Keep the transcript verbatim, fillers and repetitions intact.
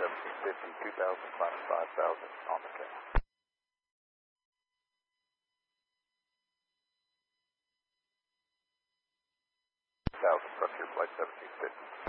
seventeen fifty, two thousand minus five thousand on the tail. one thousand, frontier flight seventeen fifty.